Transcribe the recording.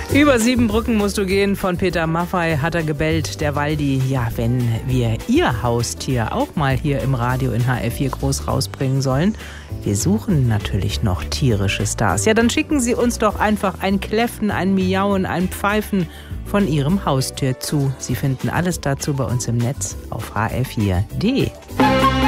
Über 7 Brücken musst du gehen, von Peter Maffay hat er gebellt, der Waldi. Ja, wenn wir Ihr Haustier auch mal hier im Radio in HR4 groß rausbringen sollen, wir suchen natürlich noch tierische Stars. Ja, dann schicken Sie uns doch einfach ein Kläffen, ein Miauen, ein Pfeifen von Ihrem Haustier zu. Sie finden alles dazu bei uns im Netz auf hr4.de.